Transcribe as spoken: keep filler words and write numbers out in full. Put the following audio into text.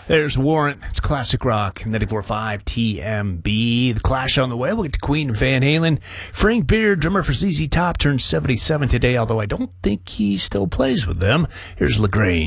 There's Warrant. It's classic rock. ninety-four point five T M B. The Clash on the way. We'll get to Queen and Van Halen. Frank Beard, drummer for Z Z Top, turned seventy-seven today, although I don't think he still plays with them. Here's LaGrange.